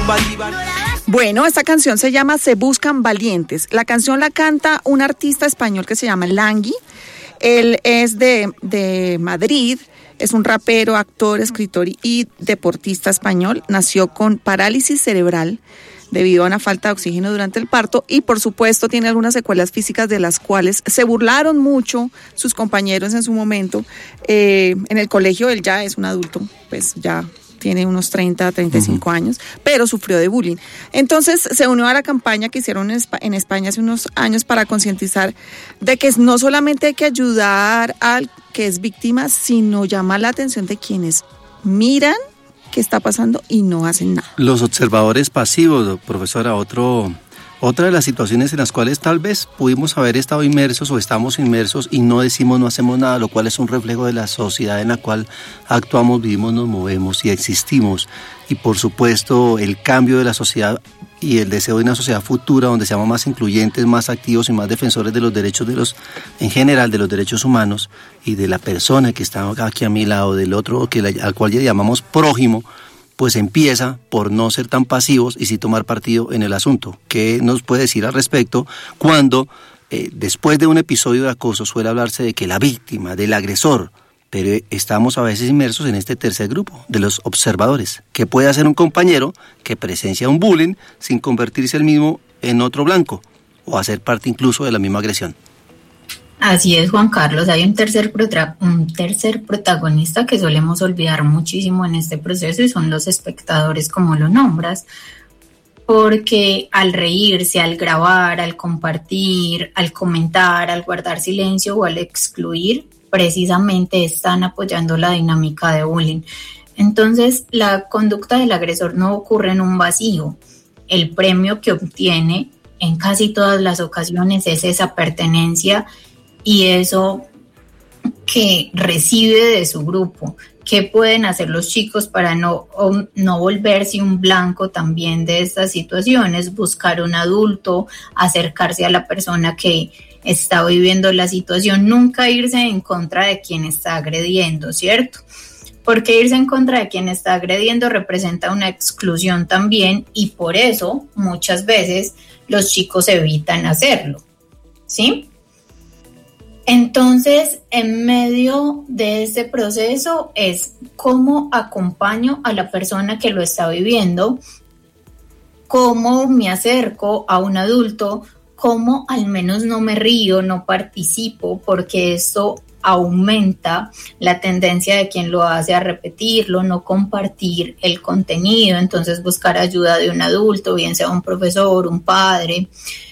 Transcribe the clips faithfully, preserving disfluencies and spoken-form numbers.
Bueno, esta canción se llama Se Buscan Valientes. La canción la canta un artista español que se llama Langui. Él es de, de Madrid, es un rapero, actor, escritor y deportista español. Nació con parálisis cerebral debido a una falta de oxígeno durante el parto y por supuesto tiene algunas secuelas físicas de las cuales se burlaron mucho sus compañeros en su momento. Eh, en el colegio él ya es un adulto, pues ya tiene unos treinta, treinta y cinco uh-huh. años, pero sufrió de bullying. Entonces se unió a la campaña que hicieron en, Espa- en España hace unos años para concientizar de que no solamente hay que ayudar al que es víctima, sino llamar la atención de quienes miran qué está pasando y no hacen nada. Los observadores pasivos, profesora, otro... Otra de las situaciones en las cuales tal vez pudimos haber estado inmersos o estamos inmersos y no decimos, no hacemos nada, lo cual es un reflejo de la sociedad en la cual actuamos, vivimos, nos movemos y existimos. Y por supuesto el cambio de la sociedad y el deseo de una sociedad futura donde seamos más incluyentes, más activos y más defensores de los derechos de los, en general, de los derechos humanos y de la persona que está aquí a mi lado, del otro que la, al cual ya llamamos prójimo, pues empieza por no ser tan pasivos y sí tomar partido en el asunto. ¿Qué nos puede decir al respecto cuando eh, después de un episodio de acoso suele hablarse de que la víctima, del agresor, pero estamos a veces inmersos en este tercer grupo, de los observadores? ¿Qué puede hacer un compañero que presencia un bullying sin convertirse él mismo en otro blanco o hacer parte incluso de la misma agresión? Así es, Juan Carlos, hay un tercer, protra- un tercer protagonista que solemos olvidar muchísimo en este proceso y son los espectadores, como lo nombras, porque al reírse, al grabar, al compartir, al comentar, al guardar silencio o al excluir, precisamente están apoyando la dinámica de bullying. Entonces, la conducta del agresor no ocurre en un vacío. El premio que obtiene en casi todas las ocasiones es esa pertenencia y eso que recibe de su grupo. ¿Qué pueden hacer los chicos para no, no volverse un blanco también de estas situaciones? Buscar un adulto, acercarse a la persona que está viviendo la situación, nunca irse en contra de quien está agrediendo, ¿cierto? Porque irse en contra de quien está agrediendo representa una exclusión también y por eso muchas veces los chicos evitan hacerlo, ¿sí? Entonces, en medio de este proceso es cómo acompaño a la persona que lo está viviendo, cómo me acerco a un adulto, cómo al menos no me río, no participo, porque esto aumenta la tendencia de quien lo hace a repetirlo, no compartir el contenido, entonces buscar ayuda de un adulto, bien sea un profesor, un padre.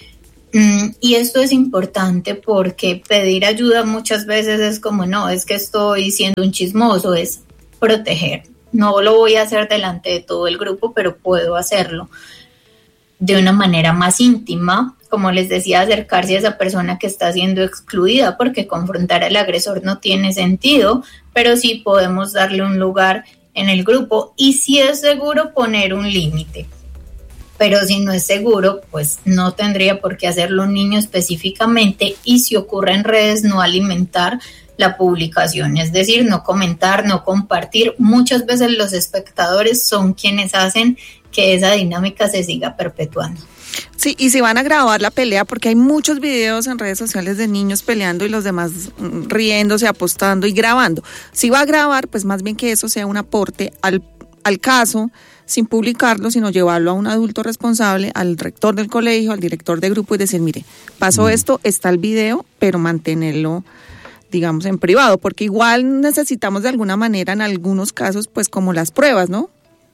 Y esto es importante porque pedir ayuda muchas veces es como, no, es que estoy siendo un chismoso, es proteger. No lo voy a hacer delante de todo el grupo, pero puedo hacerlo de una manera más íntima. Como les decía, acercarse a esa persona que está siendo excluida, porque confrontar al agresor no tiene sentido, pero sí podemos darle un lugar en el grupo y si es seguro poner un límite. Pero si no es seguro, pues no tendría por qué hacerlo un niño específicamente y si ocurre en redes, no alimentar la publicación, es decir, no comentar, no compartir. Muchas veces los espectadores son quienes hacen que esa dinámica se siga perpetuando. Sí, y si van a grabar la pelea, porque hay muchos videos en redes sociales de niños peleando y los demás riéndose, apostando y grabando. Si va a grabar, pues más bien que eso sea un aporte al, al caso, sin publicarlo, sino llevarlo a un adulto responsable, al rector del colegio, al director de grupo y decir, mire, pasó mm. esto, está el video, pero mantenerlo, digamos, en privado, porque igual necesitamos de alguna manera en algunos casos, pues como las pruebas, ¿no?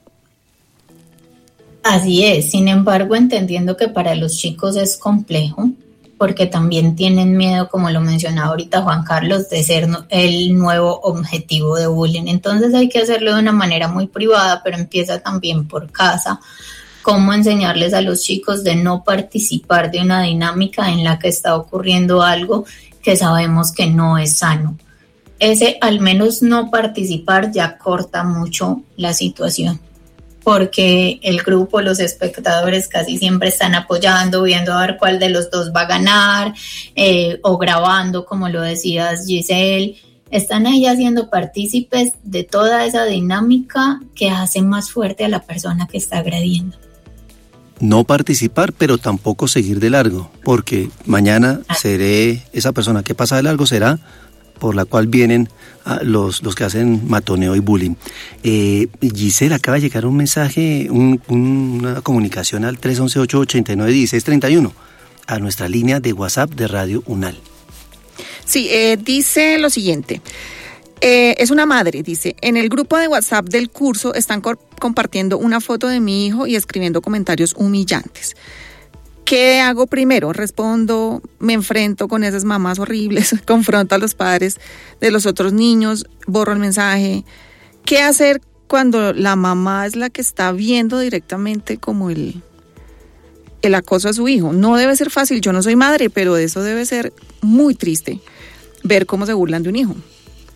Así es, sin embargo, entendiendo que para los chicos es complejo, porque también tienen miedo, como lo mencionaba ahorita Juan Carlos, de ser el nuevo objetivo de bullying. Entonces hay que hacerlo de una manera muy privada, pero empieza también por casa. Cómo enseñarles a los chicos de no participar de una dinámica en la que está ocurriendo algo que sabemos que no es sano. Ese al menos no participar ya corta mucho la situación, porque el grupo, los espectadores casi siempre están apoyando, viendo a ver cuál de los dos va a ganar, eh, o grabando, como lo decías, Giselle. Están ahí haciendo partícipes de toda esa dinámica que hace más fuerte a la persona que está agrediendo. no participar, pero tampoco seguir de largo, porque mañana seré esa persona que pasa de largo, será por la cual vienen ah, los, los que hacen matoneo y bullying. Eh, Gisela, acaba de llegar un mensaje, un, un, una comunicación al tres once, ocho ochenta y nueve, dieciséis treinta y uno, a nuestra línea de WhatsApp de Radio UNAL. Sí, eh, dice lo siguiente. Eh, es una madre, dice, en el grupo de WhatsApp del curso están co- compartiendo una foto de mi hijo y escribiendo comentarios humillantes. ¿Qué hago primero? Respondo, me enfrento con esas mamás horribles, confronto a los padres de los otros niños, borro el mensaje. ¿Qué hacer cuando la mamá es la que está viendo directamente como el, el acoso a su hijo? No debe ser fácil, yo no soy madre, pero eso debe ser muy triste, ver cómo se burlan de un hijo.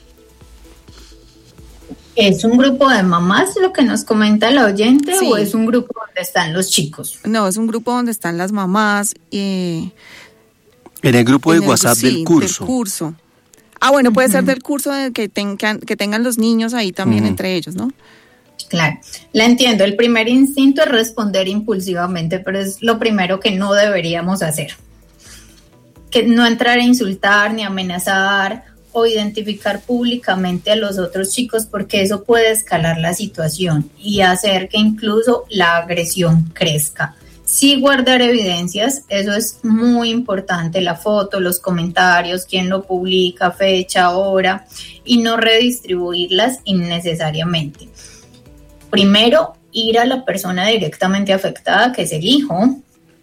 ¿Es un grupo de mamás lo que nos comenta la oyente Sí. o es un grupo donde están los chicos? No, es un grupo donde están las mamás. Eh, En el grupo de en el- WhatsApp sí, del curso. Del curso. Ah, bueno, puede Ujú. ser del curso de que, tengan, que tengan los niños ahí también Ujú. entre ellos, ¿no? Claro, la entiendo. El primer instinto es responder impulsivamente, pero es lo primero que no deberíamos hacer. Que no entrar a insultar ni amenazar o identificar públicamente a los otros chicos, porque eso puede escalar la situación y hacer que incluso la agresión crezca. Sí, guardar evidencias, eso es muy importante, la foto, los comentarios, quién lo publica, fecha, hora, y no redistribuirlas innecesariamente. Primero, ir a la persona directamente afectada, que es el hijo,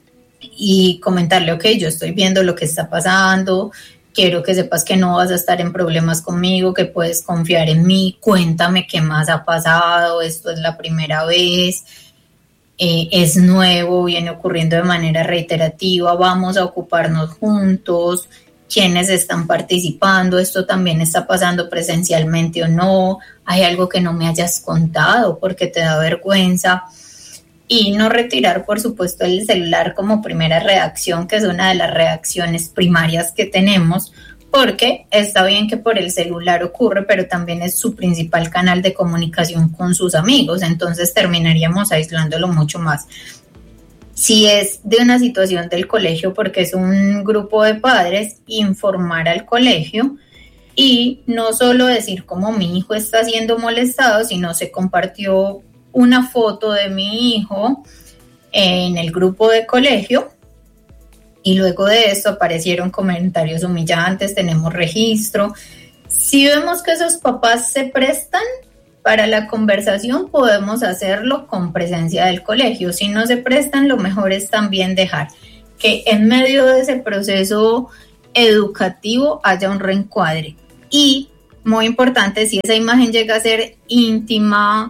y comentarle, ok, yo estoy viendo lo que está pasando, quiero que sepas que no vas a estar en problemas conmigo, que puedes confiar en mí, cuéntame qué más ha pasado, esto es la primera vez, eh, es nuevo, viene ocurriendo de manera reiterativa, vamos a ocuparnos juntos, quiénes están participando, esto también está pasando presencialmente o no, hay algo que no me hayas contado porque te da vergüenza. Y no retirar, por supuesto, el celular como primera reacción, que es una de las reacciones primarias que tenemos, porque está bien que por el celular ocurre, pero también es su principal canal de comunicación con sus amigos, entonces terminaríamos aislándolo mucho más. Si es de una situación del colegio, porque es un grupo de padres, informar al colegio y no solo decir cómo mi hijo está siendo molestado, sino se compartió una foto de mi hijo en el grupo de colegio y luego de esto aparecieron comentarios humillantes, tenemos registro. Si vemos que esos papás se prestan para la conversación, podemos hacerlo con presencia del colegio. Si no se prestan, lo mejor es también dejar que en medio de ese proceso educativo haya un reencuadre. Y, muy importante, si esa imagen llega a ser íntima,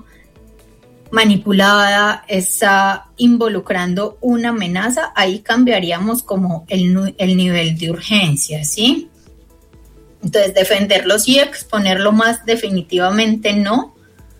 manipulada, está involucrando una amenaza, ahí cambiaríamos como el, el nivel de urgencia, ¿sí? Entonces, defenderlo sí, exponerlo más definitivamente no.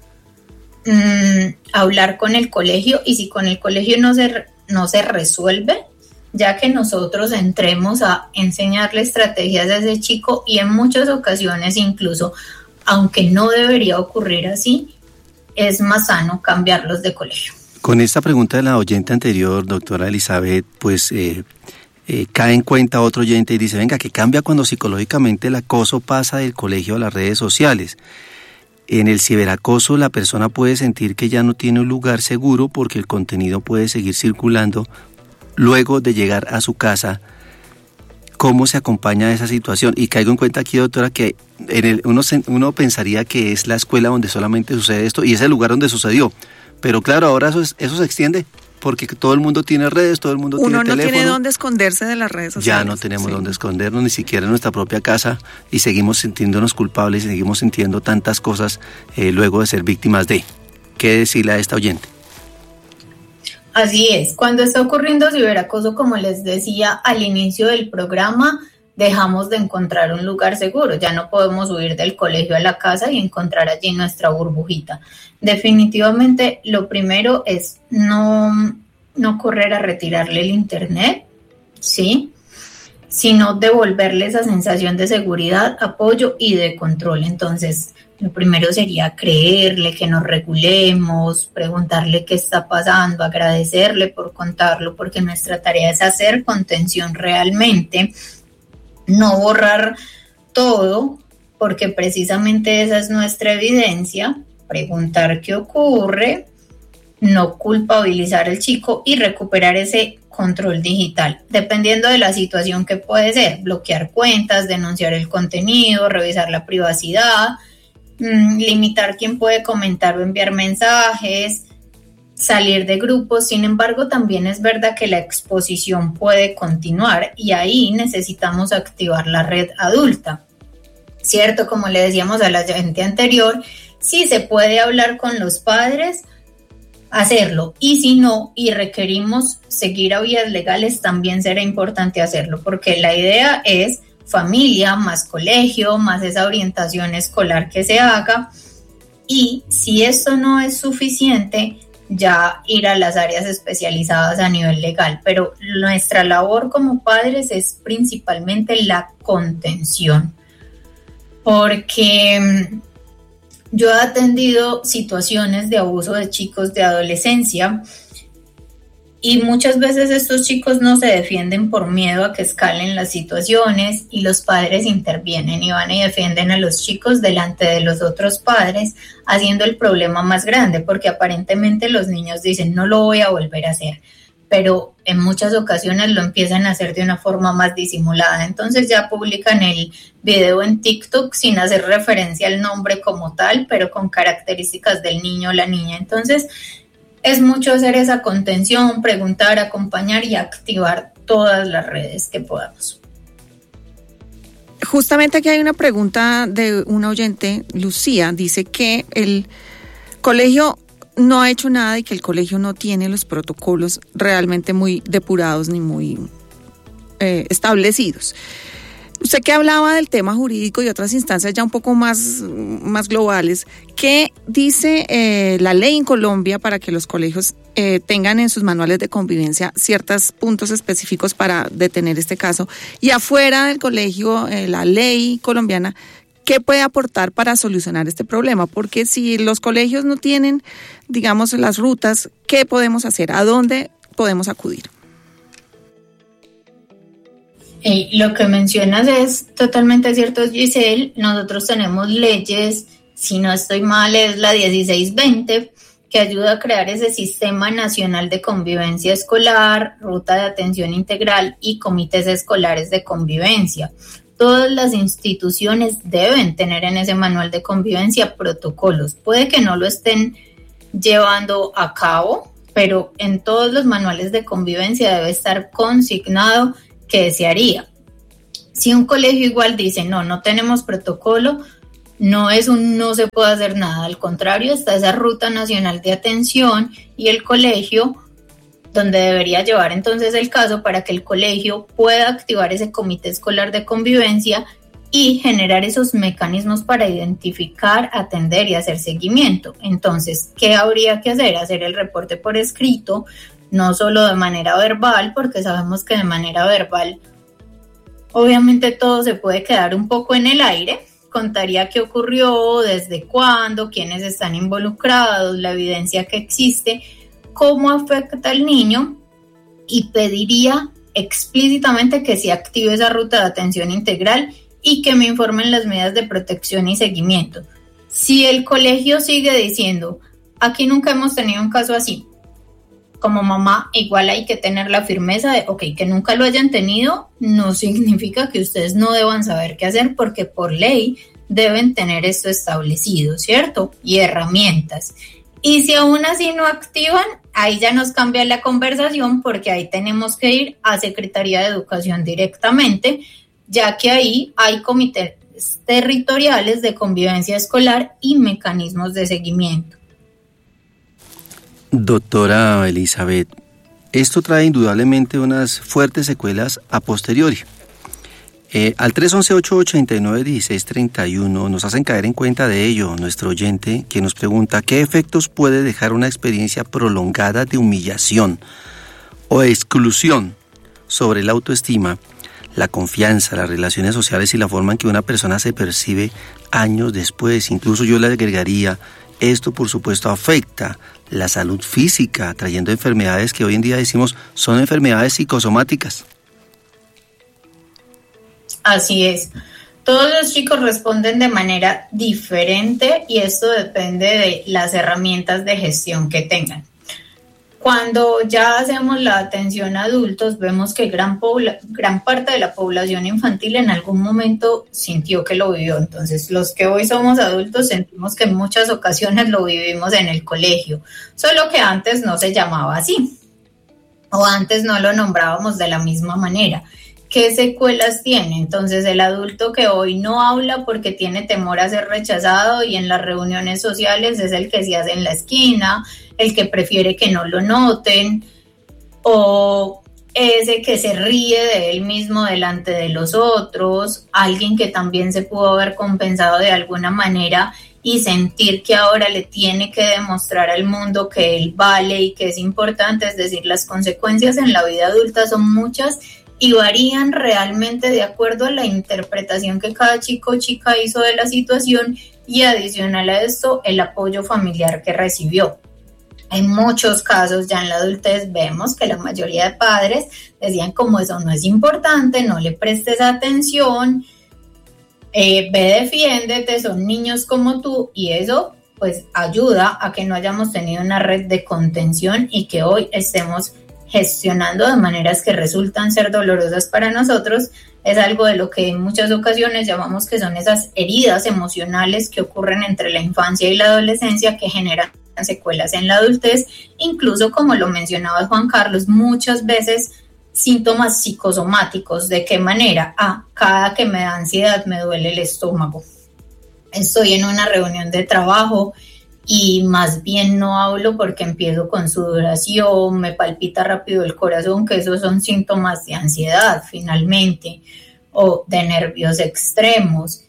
Mm, hablar con el colegio, y si con el colegio no se, no se resuelve, ya que nosotros entremos a enseñarle estrategias a ese chico, y en muchas ocasiones incluso, aunque no debería ocurrir así, es más sano cambiarlos de colegio. Con esta pregunta de la oyente anterior, doctora Elizabeth, pues eh, eh, cae en cuenta otro oyente y dice, venga, que cambia cuando psicológicamente el acoso pasa del colegio a las redes sociales. En el ciberacoso la persona puede sentir que ya no tiene un lugar seguro porque el contenido puede seguir circulando luego de llegar a su casa. ¿Cómo se acompaña esa situación? Y caigo en cuenta aquí, doctora, que en el, uno, uno pensaría que es la escuela donde solamente sucede esto y es el lugar donde sucedió. Pero claro, ahora eso, es, eso se extiende porque todo el mundo tiene redes, todo el mundo Uno tiene no teléfono. tiene dónde esconderse de las redes sociales. Ya no tenemos Sí. dónde escondernos, ni siquiera en nuestra propia casa, y seguimos sintiéndonos culpables y seguimos sintiendo tantas cosas eh, luego de ser víctimas de. ¿Qué decirle a esta oyente? Así es, cuando está ocurriendo ciberacoso, como les decía al inicio del programa, dejamos de encontrar un lugar seguro, ya no podemos huir del colegio a la casa y encontrar allí nuestra burbujita. Definitivamente lo primero es no, no correr a retirarle el internet, ¿sí? sino devolverle esa sensación de seguridad, apoyo y de control. Entonces, lo primero sería creerle, que nos regulemos, preguntarle qué está pasando, agradecerle por contarlo, porque nuestra tarea es hacer contención realmente, no borrar todo, porque precisamente esa es nuestra evidencia, preguntar qué ocurre, no culpabilizar al chico y recuperar ese control digital, dependiendo de la situación que puede ser, bloquear cuentas, denunciar el contenido, revisar la privacidad, mmm, limitar quién puede comentar o enviar mensajes, salir de grupos. Sin embargo, también es verdad que la exposición puede continuar y ahí necesitamos activar la red adulta, ¿cierto? Como le decíamos a la gente anterior, si se puede hablar con los padres, hacerlo, y si no, y requerimos seguir a vías legales, también será importante hacerlo, porque la idea es familia, más colegio, más esa orientación escolar que se haga, y si esto no es suficiente, ya ir a las áreas especializadas a nivel legal, pero nuestra labor como padres es principalmente la contención, porque yo he atendido situaciones de abuso de chicos de adolescencia y muchas veces estos chicos no se defienden por miedo a que escalen las situaciones y los padres intervienen y van y defienden a los chicos delante de los otros padres, haciendo el problema más grande, porque aparentemente los niños dicen no lo voy a volver a hacer, pero en muchas ocasiones lo empiezan a hacer de una forma más disimulada. Entonces ya publican el video en TikTok sin hacer referencia al nombre como tal, pero con características del niño o la niña. Entonces es mucho hacer esa contención, preguntar, acompañar y activar todas las redes que podamos. Justamente aquí hay una pregunta de una oyente, Lucía, dice que el colegio no ha hecho nada y que el colegio no tiene los protocolos realmente muy depurados ni muy eh, establecidos. Usted que hablaba del tema jurídico y otras instancias ya un poco más, más globales, ¿qué dice eh, la ley en Colombia para que los colegios eh, tengan en sus manuales de convivencia ciertos puntos específicos para detener este caso? Y afuera del colegio, eh, la ley colombiana, ¿qué puede aportar para solucionar este problema? Porque si los colegios no tienen, digamos, las rutas, ¿qué podemos hacer? ¿A dónde podemos acudir? Eh, lo que mencionas es totalmente cierto, Giselle. Nosotros tenemos leyes, si no estoy mal, es la dieciséis veinte, que ayuda a crear ese Sistema Nacional de Convivencia Escolar, Ruta de Atención Integral y Comités Escolares de Convivencia. Todas las instituciones deben tener en ese manual de convivencia protocolos. Puede que no lo estén llevando a cabo, pero en todos los manuales de convivencia debe estar consignado que se haría. Si un colegio igual dice, no, no tenemos protocolo, no es un no se puede hacer nada, al contrario, está esa Ruta Nacional de Atención y el colegio donde debería llevar entonces el caso para que el colegio pueda activar ese comité escolar de convivencia y generar esos mecanismos para identificar, atender y hacer seguimiento. Entonces, ¿qué habría que hacer? Hacer el reporte por escrito, no solo de manera verbal, porque sabemos que de manera verbal obviamente todo se puede quedar un poco en el aire. Contaría qué ocurrió, desde cuándo, quiénes están involucrados, la evidencia que existe, cómo afecta al niño y pediría explícitamente que se active esa ruta de atención integral y que me informen las medidas de protección y seguimiento. Si el colegio sigue diciendo, aquí nunca hemos tenido un caso así, como mamá, igual hay que tener la firmeza de, ok, que nunca lo hayan tenido, no significa que ustedes no deban saber qué hacer, porque por ley deben tener esto establecido, ¿cierto? Y herramientas. Y si aún así no activan, ahí ya nos cambia la conversación, porque ahí tenemos que ir a Secretaría de Educación directamente, ya que ahí hay comités territoriales de convivencia escolar y mecanismos de seguimiento. Doctora Elizabeth, esto trae indudablemente unas fuertes secuelas a posteriori. Eh, al tres once, ocho ochenta y nueve, dieciséis treinta y uno nos hacen caer en cuenta de ello nuestro oyente, que nos pregunta qué efectos puede dejar una experiencia prolongada de humillación o exclusión sobre la autoestima, la confianza, las relaciones sociales y la forma en que una persona se percibe años después. Incluso yo le agregaría, esto por supuesto afecta la salud física, trayendo enfermedades que hoy en día decimos son enfermedades psicosomáticas. Así es. Todos los chicos responden de manera diferente y esto depende de las herramientas de gestión que tengan. Cuando ya hacemos la atención a adultos, vemos que gran, pobla- gran parte de la población infantil en algún momento sintió que lo vivió. Entonces, los que hoy somos adultos sentimos que en muchas ocasiones lo vivimos en el colegio, solo que antes no se llamaba así o antes no lo nombrábamos de la misma manera. ¿Qué secuelas tiene? Entonces, el adulto que hoy no habla porque tiene temor a ser rechazado y en las reuniones sociales es el que se hace en la esquina, el que prefiere que no lo noten, o ese que se ríe de él mismo delante de los otros, alguien que también se pudo haber compensado de alguna manera y sentir que ahora le tiene que demostrar al mundo que él vale y que es importante. Es decir, las consecuencias en la vida adulta son muchas y varían realmente de acuerdo a la interpretación que cada chico o chica hizo de la situación y adicional a esto, el apoyo familiar que recibió. En muchos casos ya en la adultez vemos que la mayoría de padres decían como eso no es importante, no le prestes atención, eh, ve, defiéndete, son niños como tú, y eso pues ayuda a que no hayamos tenido una red de contención y que hoy estemos gestionando de maneras que resultan ser dolorosas para nosotros. Es algo de lo que en muchas ocasiones llamamos que son esas heridas emocionales que ocurren entre la infancia y la adolescencia que generan secuelas en la adultez, incluso como lo mencionaba Juan Carlos, muchas veces síntomas psicosomáticos. ¿De qué manera? Ah, cada que me da ansiedad me duele el estómago. Estoy en una reunión de trabajo y más bien no hablo porque empiezo con sudoración, me palpita rápido el corazón, que esos son síntomas de ansiedad finalmente, o de nervios extremos.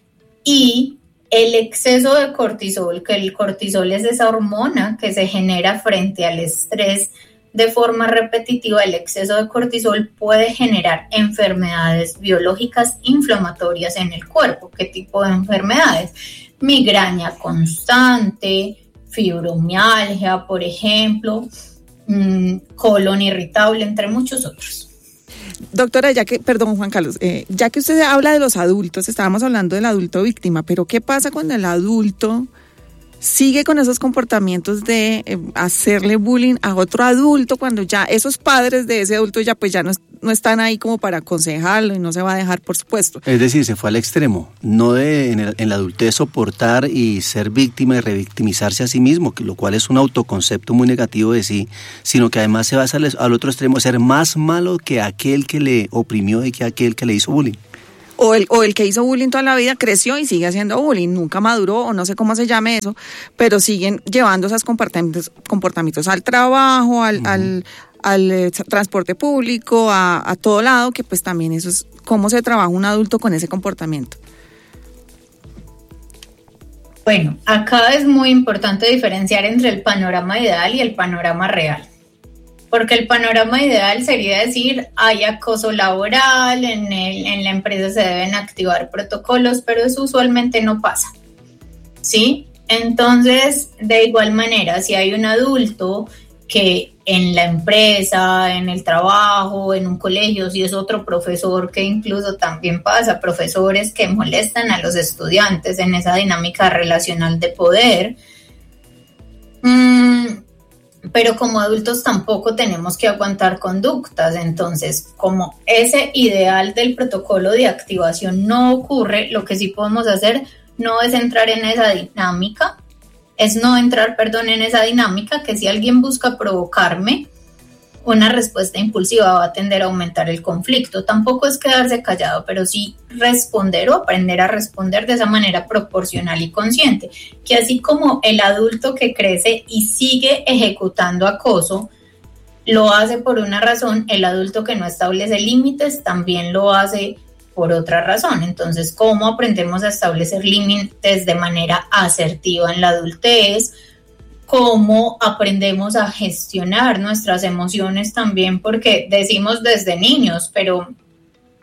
Y el exceso de cortisol, que el cortisol es esa hormona que se genera frente al estrés de forma repetitiva, el exceso de cortisol puede generar enfermedades biológicas inflamatorias en el cuerpo. ¿Qué tipo de enfermedades? Migraña constante, fibromialgia, por ejemplo, mmm, colon irritable, entre muchos otros. Doctora, ya que, perdón Juan Carlos, eh, ya que usted habla de los adultos, estábamos hablando del adulto víctima, pero ¿qué pasa cuando el adulto sigue con esos comportamientos de eh, hacerle bullying a otro adulto, cuando ya esos padres de ese adulto ya pues ya no, no están ahí como para aconsejarlo y no se va a dejar, por supuesto? Es decir, se fue al extremo, no de en, el, en la adultez soportar y ser víctima y revictimizarse a sí mismo, que lo cual es un autoconcepto muy negativo de sí, sino que además se va al, al otro extremo, ser más malo que aquel que le oprimió y que aquel que le hizo bullying. O el, o el que hizo bullying toda la vida creció y sigue haciendo bullying, nunca maduró o no sé cómo se llame eso, pero siguen llevando esos comportamientos, comportamientos al trabajo, al, uh-huh. al, al eh, transporte público, a, a todo lado, que pues también eso es cómo se trabaja un adulto con ese comportamiento. Bueno, acá es muy importante diferenciar entre el panorama ideal y el panorama real. Porque el panorama ideal sería decir, hay acoso laboral, en, el, en la empresa se deben activar protocolos, pero eso usualmente no pasa, ¿sí? Entonces, de igual manera, si hay un adulto que en la empresa, en el trabajo, en un colegio, si es otro profesor, que incluso también pasa, profesores que molestan a los estudiantes en esa dinámica relacional de poder, mmm, pero como adultos tampoco tenemos que aguantar conductas. Entonces, como ese ideal del protocolo de activación no ocurre, lo que sí podemos hacer no es entrar en esa dinámica, es no entrar, perdón, en esa dinámica que si alguien busca provocarme, una respuesta impulsiva va a tender a aumentar el conflicto. Tampoco es quedarse callado, pero sí responder o aprender a responder de esa manera proporcional y consciente. Que así como el adulto que crece y sigue ejecutando acoso, lo hace por una razón, el adulto que no establece límites también lo hace por otra razón. Entonces, ¿cómo aprendemos a establecer límites de manera asertiva en la adultez? Cómo aprendemos a gestionar nuestras emociones también, porque decimos desde niños, pero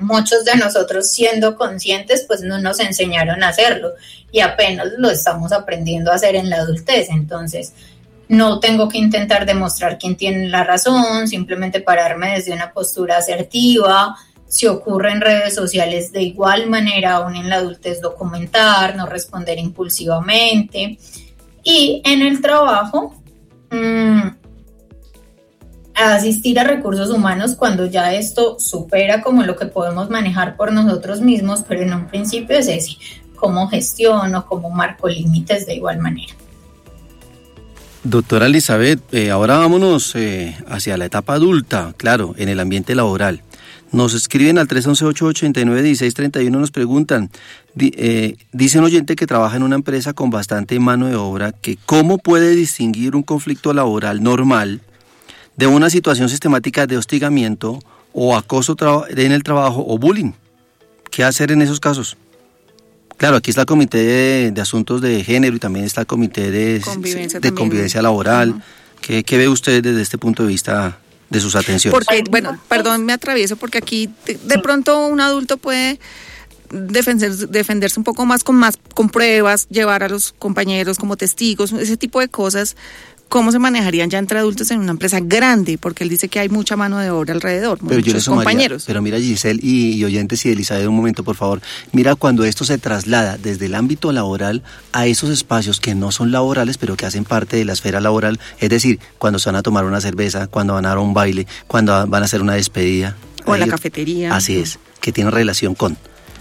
muchos de nosotros siendo conscientes pues no nos enseñaron a hacerlo y apenas lo estamos aprendiendo a hacer en la adultez. Entonces no tengo que intentar demostrar quién tiene la razón, simplemente pararme desde una postura asertiva. Si ocurre en redes sociales, de igual manera, aún en la adultez, documentar, no responder impulsivamente. Y en el trabajo, mmm, asistir a recursos humanos cuando ya esto supera como lo que podemos manejar por nosotros mismos, pero en un principio es ese, cómo gestiono, cómo marco límites de igual manera. Doctora Elizabeth, eh, ahora vámonos eh, hacia la etapa adulta, claro, en el ambiente laboral. Nos escriben al tres once, ocho ochenta y nueve, dieciséis treinta y uno, nos preguntan, di, eh, dice un oyente que trabaja en una empresa con bastante mano de obra, que cómo puede distinguir un conflicto laboral normal de una situación sistemática de hostigamiento o acoso tra- en el trabajo o bullying. ¿Qué hacer en esos casos? Claro, aquí está el Comité de, de Asuntos de Género y también está el Comité de Convivencia, de convivencia Laboral. Uh-huh. ¿Qué, ¿Qué ve usted desde este punto de vista de sus atenciones? Porque, bueno, perdón, me atravieso, porque aquí de, de pronto un adulto puede defenderse, defenderse un poco más con más con pruebas, llevar a los compañeros como testigos, ese tipo de cosas. ¿Cómo se manejarían ya entre adultos en una empresa grande? Porque él dice que hay mucha mano de obra alrededor, pero muchos yo le sumaría, compañeros. Pero mira, Giselle y, y oyentes y Elizabeth, un momento, por favor. Mira, cuando esto se traslada desde el ámbito laboral a esos espacios que no son laborales, pero que hacen parte de la esfera laboral, es decir, cuando se van a tomar una cerveza, cuando van a dar un baile, cuando van a hacer una despedida. O en la cafetería. Así es, que tiene relación con.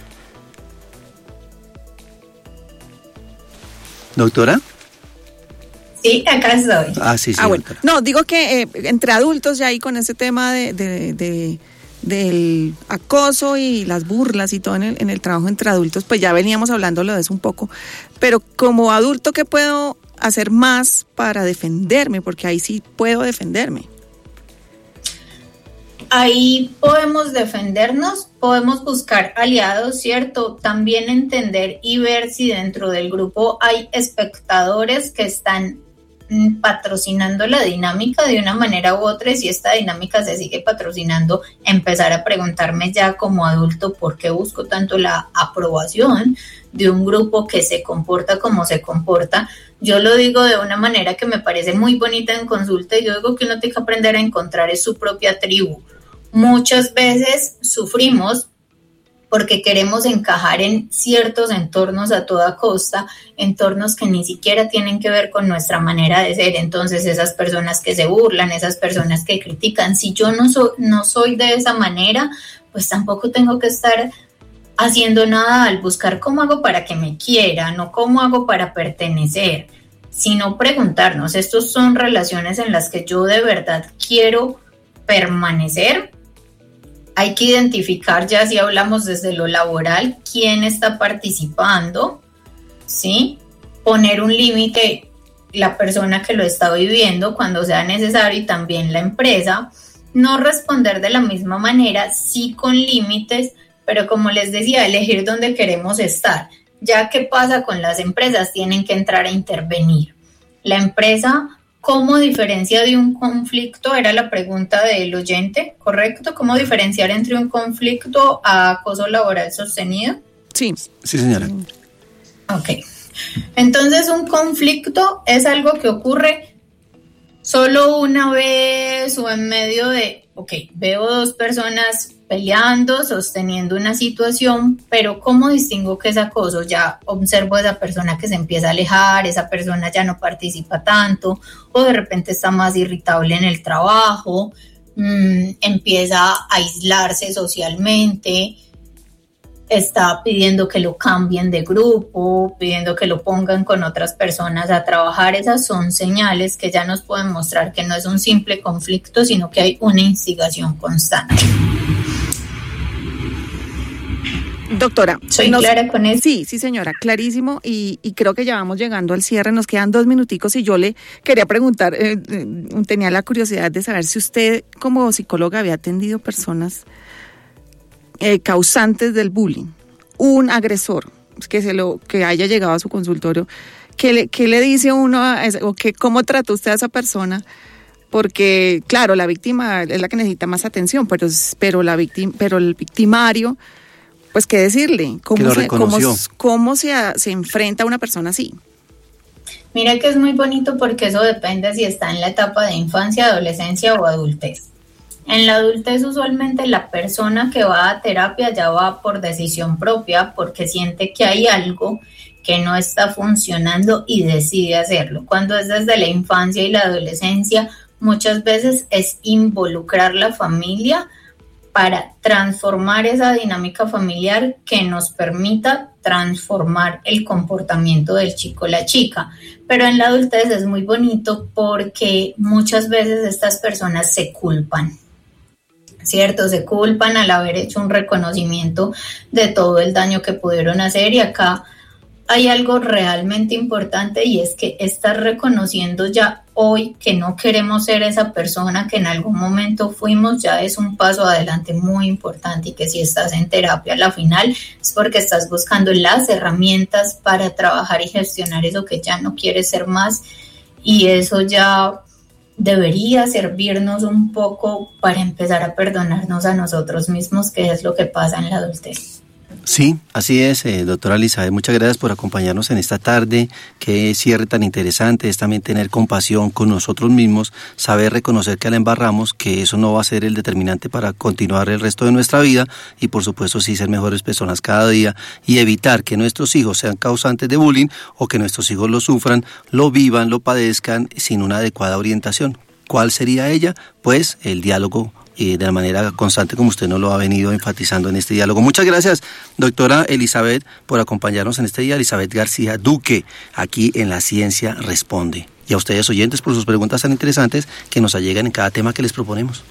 ¿Doctora? Sí, acá estoy. Ah, sí, sí. Ah, bueno. No, digo que eh, entre adultos ya ahí con ese tema de, de, de del acoso y las burlas y todo en el, en el trabajo entre adultos, pues ya veníamos hablándolo de eso un poco, pero como adulto, ¿qué puedo hacer más para defenderme? Porque ahí sí puedo defenderme. Ahí podemos defendernos, podemos buscar aliados, ¿cierto? También entender y ver si dentro del grupo hay espectadores que están patrocinando la dinámica de una manera u otra, y si esta dinámica se sigue patrocinando, empezar a preguntarme ya como adulto por qué busco tanto la aprobación de un grupo que se comporta como se comporta. Yo lo digo de una manera que me parece muy bonita en consulta, y yo digo que uno tiene que aprender a encontrar es su propia tribu. Muchas veces sufrimos porque queremos encajar en ciertos entornos a toda costa, entornos que ni siquiera tienen que ver con nuestra manera de ser. Entonces esas personas que se burlan, esas personas que critican, si yo no, so, no soy de esa manera, pues tampoco tengo que estar haciendo nada al buscar cómo hago para que me quieran o cómo hago para pertenecer, sino preguntarnos, ¿estos son relaciones en las que yo de verdad quiero permanecer? Hay que identificar, ya si hablamos desde lo laboral, quién está participando, ¿sí? Poner un límite, la persona que lo está viviendo cuando sea necesario, y también la empresa. No responder de la misma manera, sí con límites, pero como les decía, elegir dónde queremos estar. Ya que pasa con las empresas, tienen que entrar a intervenir. La empresa, ¿cómo diferencia de un conflicto? Era la pregunta del oyente, ¿correcto? ¿Cómo diferenciar entre un conflicto a acoso laboral sostenido? Sí. Sí, señora. Ok. Entonces, un conflicto es algo que ocurre solo una vez o en medio de, ok, veo dos personas peleando, sosteniendo una situación, pero ¿cómo distingo que es acoso? Ya observo a esa persona que se empieza a alejar, esa persona ya no participa tanto, o de repente está más irritable en el trabajo, mmm, empieza a aislarse socialmente, está pidiendo que lo cambien de grupo, pidiendo que lo pongan con otras personas a trabajar. Esas son señales que ya nos pueden mostrar que no es un simple conflicto, sino que hay una instigación constante. Doctora, ¿soy nos, clara con eso? Sí, sí señora, clarísimo, y, y creo que ya vamos llegando al cierre, nos quedan dos minuticos y yo le quería preguntar, eh, eh, tenía la curiosidad de saber si usted como psicóloga había atendido personas eh, causantes del bullying, un agresor que se lo que haya llegado a su consultorio, ¿qué le, qué le dice uno a ese, o que, cómo trató usted a esa persona porque claro, la víctima es la que necesita más atención, pero, pero, la víctima, pero el victimario, pues qué decirle, cómo, se, cómo, cómo se, se enfrenta a una persona así. Mira que es muy bonito porque eso depende si está en la etapa de infancia, adolescencia o adultez. En la adultez usualmente la persona que va a terapia ya va por decisión propia porque siente que hay algo que no está funcionando y decide hacerlo. Cuando es desde la infancia y la adolescencia, muchas veces es involucrar la familia para transformar esa dinámica familiar que nos permita transformar el comportamiento del chico o la chica. Pero en la adultez es muy bonito porque muchas veces estas personas se culpan, ¿cierto? Se culpan al haber hecho un reconocimiento de todo el daño que pudieron hacer, y acá hay algo realmente importante, y es que estás reconociendo ya hoy que no queremos ser esa persona que en algún momento fuimos. Ya es un paso adelante muy importante, y que si estás en terapia a la final es porque estás buscando las herramientas para trabajar y gestionar eso que ya no quieres ser más, y eso ya debería servirnos un poco para empezar a perdonarnos a nosotros mismos, que es lo que pasa en la adultez. Sí, así es, eh, doctora Elizabeth, muchas gracias por acompañarnos en esta tarde. Qué cierre tan interesante es también tener compasión con nosotros mismos, saber reconocer que la embarramos, que eso no va a ser el determinante para continuar el resto de nuestra vida, y por supuesto sí ser mejores personas cada día, y evitar que nuestros hijos sean causantes de bullying o que nuestros hijos lo sufran, lo vivan, lo padezcan sin una adecuada orientación. ¿Cuál sería ella? Pues el diálogo, y de la manera constante como usted nos lo ha venido enfatizando en este diálogo. Muchas gracias, doctora Elizabeth, por acompañarnos en este día. Elizabeth García Duque, aquí en La Ciencia Responde. Y a ustedes, oyentes, por sus preguntas tan interesantes que nos allegan en cada tema que les proponemos.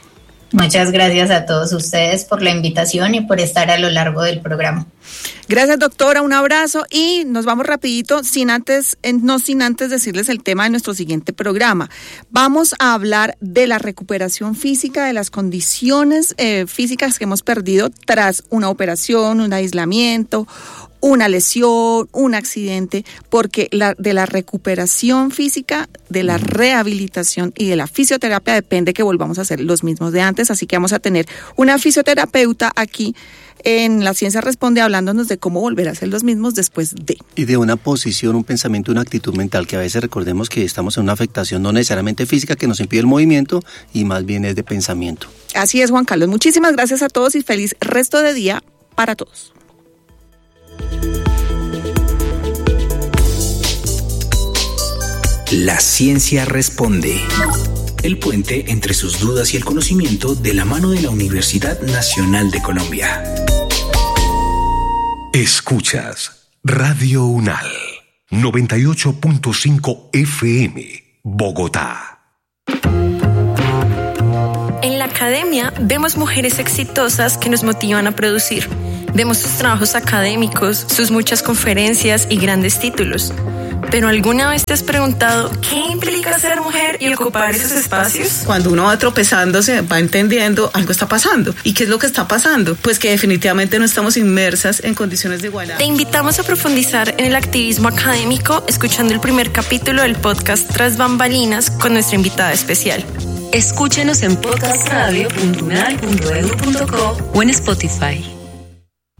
Muchas gracias a todos ustedes por la invitación y por estar a lo largo del programa. Gracias, doctora, un abrazo, y nos vamos rapidito, sin antes, no sin antes decirles el tema de nuestro siguiente programa. Vamos a hablar de la recuperación física, de las condiciones eh, físicas que hemos perdido tras una operación, un aislamiento, una lesión, un accidente, porque la, de la recuperación física, de la rehabilitación y de la fisioterapia depende que volvamos a ser los mismos de antes. Así que vamos a tener una fisioterapeuta aquí en La Ciencia Responde hablándonos de cómo volver a ser los mismos después de. Y de una posición, un pensamiento, una actitud mental, que a veces recordemos que estamos en una afectación no necesariamente física que nos impide el movimiento, y más bien es de pensamiento. Así es, Juan Carlos. Muchísimas gracias a todos y feliz resto de día para todos. La Ciencia Responde. El puente entre sus dudas y el conocimiento, de la mano de la Universidad Nacional de Colombia. Escuchas Radio Unal noventa y ocho punto cinco F M, Bogotá. En la academia vemos mujeres exitosas que nos motivan a producir. Vemos sus trabajos académicos, sus muchas conferencias y grandes títulos. ¿Pero alguna vez te has preguntado qué implica ser mujer y ocupar esos espacios? Cuando uno va tropezándose, va entendiendo algo está pasando. ¿Y qué es lo que está pasando? Pues que definitivamente no estamos inmersas en condiciones de igualdad. Te invitamos a profundizar en el activismo académico escuchando el primer capítulo del podcast Tras Bambalinas con nuestra invitada especial. Escúchenos en podcast radio punto unal punto edu punto co o en Spotify.